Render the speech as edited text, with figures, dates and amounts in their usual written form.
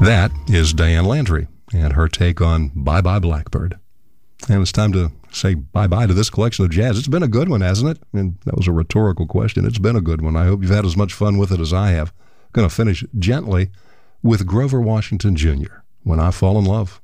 That is Diane Landry and her take on Bye Bye Blackbird. And it's time to say bye-bye to this collection of jazz. It's been a good one, hasn't it? And that was a rhetorical question. It's been a good one. I hope you've had as much fun with it as I have. Going to finish gently with Grover Washington Jr., When I Fall in Love.